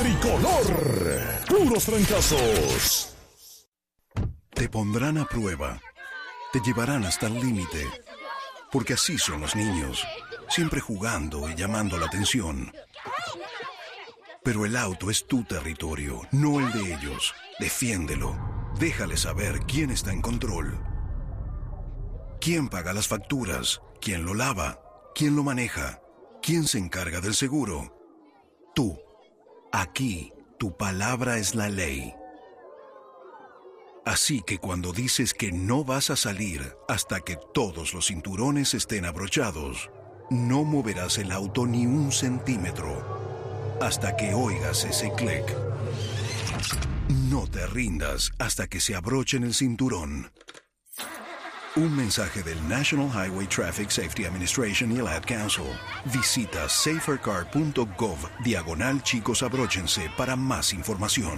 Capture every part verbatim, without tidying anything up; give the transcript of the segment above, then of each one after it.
tricolor. Puros trancazos. Te pondrán a prueba. Te llevarán hasta el límite. Porque así son los niños. Siempre jugando y llamando la atención. Pero el auto es tu territorio, no el de ellos. Defiéndelo. Déjale saber quién está en control. ¿Quién paga las facturas? ¿Quién lo lava? ¿Quién lo maneja? ¿Quién se encarga del seguro? Tú. Aquí, tu palabra es la ley. Así que cuando dices que no vas a salir hasta que todos los cinturones estén abrochados, no moverás el auto ni un centímetro hasta que oigas ese clic. No te rindas hasta que se abrochen el cinturón. Un mensaje del National Highway Traffic Safety Administration y el Ad Council. Visita safercar punto gov diagonal chicos abróchense para más información.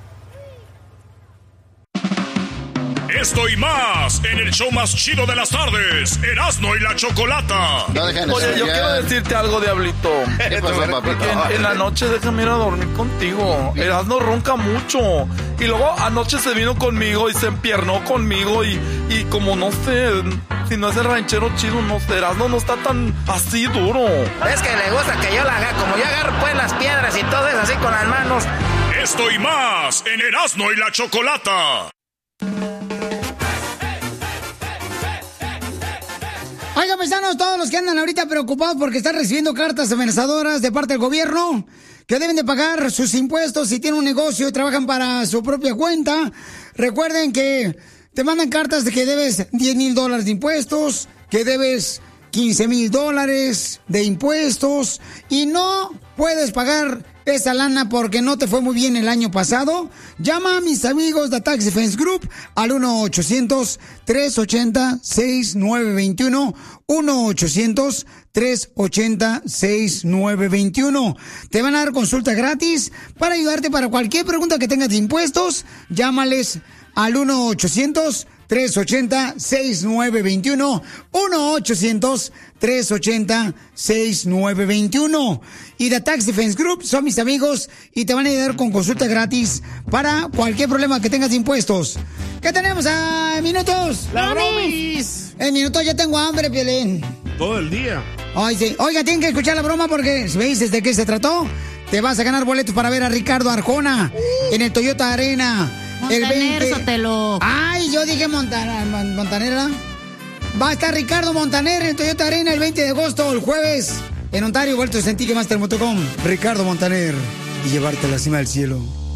Esto y más en el show más chido de las tardes, Erasmo y la Chocolata. No, Oye, yo quiero decirte algo, Diablito. ¿Qué pasó, papito? En, en la noche déjame ir a dormir contigo. Erasmo ronca mucho. Y luego anoche se vino conmigo y se empiernó conmigo y, y como no sé, si no es el ranchero chido, no sé, Erasmo no está tan así duro. Es que le gusta que yo la haga, como yo agarro pues las piedras y todo eso así con las manos. Esto y más en Erasmo y la Chocolata. Oigan, paisanos, todos los que andan ahorita preocupados porque están recibiendo cartas amenazadoras de parte del gobierno, que deben de pagar sus impuestos si tienen un negocio y trabajan para su propia cuenta. Recuerden que te mandan cartas de que debes diez mil dólares de impuestos, que debes quince mil dólares de impuestos y no puedes pagar esa lana porque no te fue muy bien el año pasado. Llama a mis amigos de Tax Defense Group al uno ochocientos, tres ochenta, sesenta y nueve veintiuno, uno ochocientos, tres ochenta, sesenta y nueve veintiuno. Te van a dar consulta gratis para ayudarte para cualquier pregunta que tengas de impuestos. Llámales al uno ochocientos, tres ochenta, sesenta y nueve veintiuno, uno ochocientos, tres ochenta, sesenta y nueve veintiuno. Y The Tax Defense Group son mis amigos y te van a ayudar con consulta gratis para cualquier problema que tengas de impuestos. ¿Qué tenemos a minutos? ¡La bromis! En minutos ya tengo hambre, Piolín. Todo el día. Ay, sí. Oiga, tienen que escuchar la broma porque si me dices de qué se trató, te vas a ganar boletos para ver a Ricardo Arjona uh. en el Toyota Arena. Montaner, el veinte... Sotelo. Ay, yo dije Montana, Montanera. Va a estar Ricardo Montaner en el Toyota Arena el veinte de agosto, el jueves, en Ontario, vuelto a sentir que Master punto com. Ricardo Montaner y llevarte a la cima del cielo.